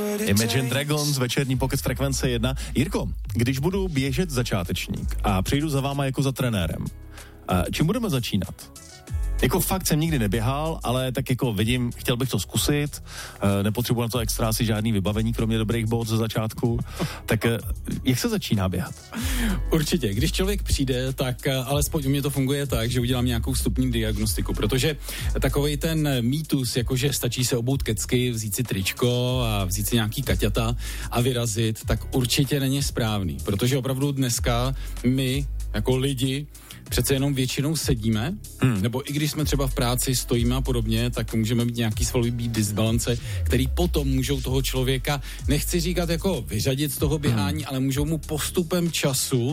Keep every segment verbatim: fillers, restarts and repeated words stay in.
Imagine Dragons, večerní Pocket Frekvence jedna. Jirko, když budu běžet začátečník a přijdu za váma jako za trenérem, čím budeme začínat? Jako fakt jsem nikdy neběhal, ale tak jako vidím, chtěl bych to zkusit, nepotřebuji na to extra asi žádný vybavení, kromě dobrých bot ze začátku, tak jak se začíná běhat? Určitě, když člověk přijde, tak alespoň u mě to funguje tak, že udělám nějakou vstupní diagnostiku, protože takovej ten mýtus, jakože stačí se obout kecky, vzít si tričko a vzít si nějaký kaťata a vyrazit, tak určitě není správný, protože opravdu dneska my jako lidi přece jenom většinou sedíme, hmm. nebo i když jsme třeba v práci, stojíme a podobně, tak můžeme mít nějaký svalový disbalance, který potom můžou toho člověka, nechci říkat jako vyřadit z toho běhání, hmm. ale můžou mu postupem času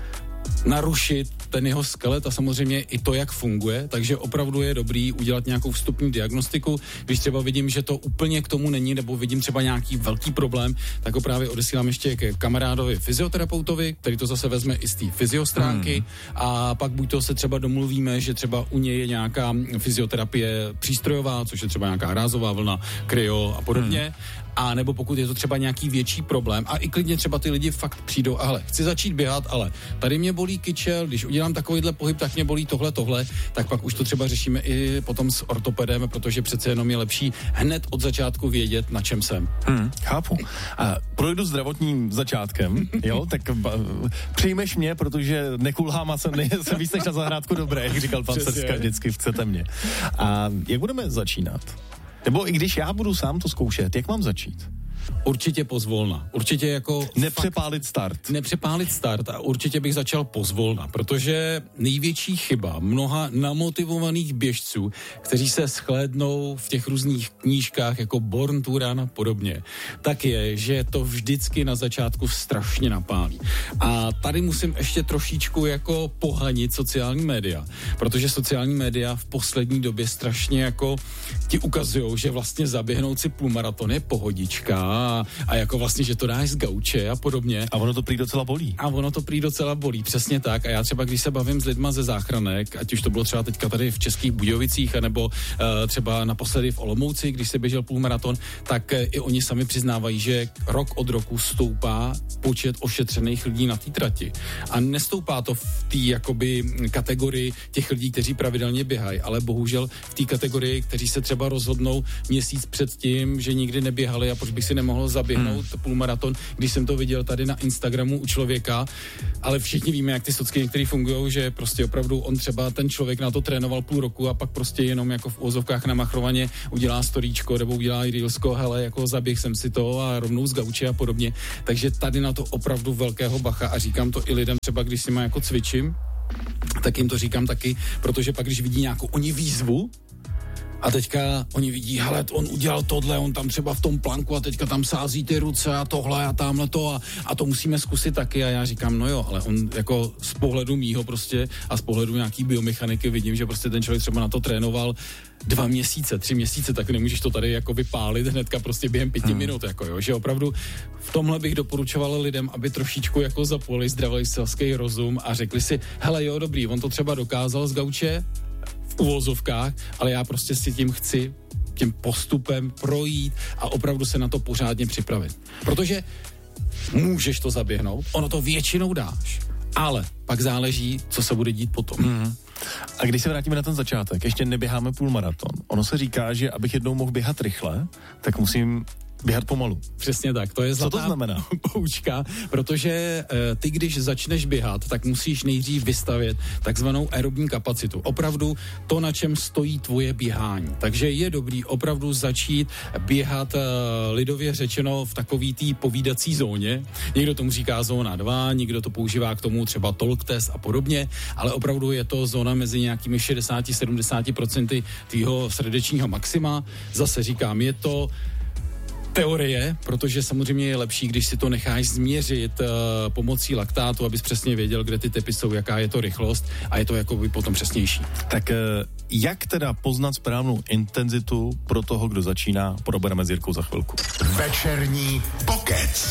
narušit ten jeho skelet a samozřejmě i to, jak funguje, takže opravdu je dobrý udělat nějakou vstupní diagnostiku. Když třeba vidím, že to úplně k tomu není, nebo vidím třeba nějaký velký problém, tak ho právě odesílám ještě ke kamarádovi fyzioterapeutovi, který to zase vezme i z té fyziostránky hmm. a pak buď to se třeba domluvíme, že třeba u něj je nějaká fyzioterapie přístrojová, což je třeba nějaká rázová vlna, kryo a podobně. Hmm. A nebo pokud je to třeba nějaký větší problém a i klidně třeba ty lidi fakt přijdou a hele, chci začít běhat, ale tady mě bolí kyčel, když udělám takovýhle pohyb, tak mě bolí tohle, tohle, tak pak už to třeba řešíme i potom s ortopedem, protože přece jenom je lepší hned od začátku vědět, na čem jsem. Hmm, chápu. A projdu zdravotním začátkem, jo, tak ba, přijmeš mě, protože nekulhám a jsem, ne, jsem víc než na zahrádku dobré, jak říkal pan Srska, vždycky chcete mě. A jak budeme začínat? Nebo i když já budu sám to zkoušet, jak mám začít? Určitě pozvolna. Určitě jako... Nepřepálit start. Nepřepálit start a určitě bych začal pozvolna, protože největší chyba mnoha namotivovaných běžců, kteří se shlédnou v těch různých knížkách jako Born to Run a podobně, tak je, že to vždycky na začátku strašně napálí. A tady musím ještě trošičku jako pohanit sociální média, protože sociální média v poslední době strašně jako ti ukazujou, že vlastně zaběhnout si půlmaraton je pohodička A, a jako vlastně, že to dáš z gauče a podobně. A ono to prý docela bolí. A ono to prý docela bolí, přesně tak. A já třeba, když se bavím s lidma ze záchranek, ať už to bylo třeba teďka tady v Českých Budějovicích, anebo uh, třeba naposledy v Olomouci, když se běžel půlmaraton, tak uh, i oni sami přiznávají, že rok od roku stoupá počet ošetřených lidí na té trati. A nestoupá to v té jakoby kategorii těch lidí, kteří pravidelně běhají, ale bohužel v té kategorii, kteří se třeba rozhodnou měsíc před tím, že nikdy neběhali a proč bych si nemohl zaběhnout hmm. půlmaraton, když jsem to viděl tady na Instagramu u člověka, ale všichni víme, jak ty socky některý fungují, že prostě opravdu on třeba ten člověk na to trénoval půl roku a pak prostě jenom jako v úvozovkách namachrovaně udělá storíčko nebo udělá i reelsko, hele, jako zaběh jsem si to a rovnou z gauče a podobně. Takže tady na to opravdu velkého bacha a říkám to i lidem třeba, když si má jako cvičím, tak jim to říkám taky, protože pak, když vidí nějakou oni výzvu, a teďka oni vidí, hele, on udělal tohle, on tam třeba v tom planku a teďka tam sází ty ruce a tohle a tamhle to a, a to musíme zkusit taky a já říkám, no jo, ale on jako z pohledu mýho prostě a z pohledu nějaký biomechaniky vidím, že prostě ten člověk třeba na to trénoval dva měsíce, tři měsíce, tak nemůžeš to tady jako vypálit hnedka prostě během pěti hmm. minut, jako jo, že opravdu v tomhle bych doporučoval lidem, aby trošičku jako zapojili zdravý selský rozum a řekli si, hele jo, dobrý, on to třeba dokázal z gauče, v uvozovkách, ale já prostě si tím chci tím postupem projít a opravdu se na to pořádně připravit. Protože můžeš to zaběhnout, ono to většinou dáš, ale pak záleží, co se bude dít potom. Hmm. A když se vrátíme na ten začátek, ještě neběháme půlmaraton. Ono se říká, že abych jednou mohl běhat rychle, tak musím běhat pomalu. Přesně tak, to je zlatá Co to znamená? poučka, protože e, ty, když začneš běhat, tak musíš nejdřív vystavět takzvanou aerobní kapacitu. Opravdu to, na čem stojí tvoje běhání. Takže je dobrý opravdu začít běhat e, lidově řečeno v takový té povídací zóně. Někdo tomu říká zóna dva, někdo to používá k tomu třeba talk test a podobně, ale opravdu je to zóna mezi nějakými šedesát až sedmdesát procent tvýho srdečního maxima. Zase říkám, je to teorie, protože samozřejmě je lepší, když si to necháš změřit uh, pomocí laktátu, abys přesně věděl, kde ty tepy jsou, jaká je to rychlost a je to jakoby potom přesnější. Tak uh, jak teda poznat správnou intenzitu pro toho, kdo začíná, probereme s Jirkou za chvilku. Večerní Pokec.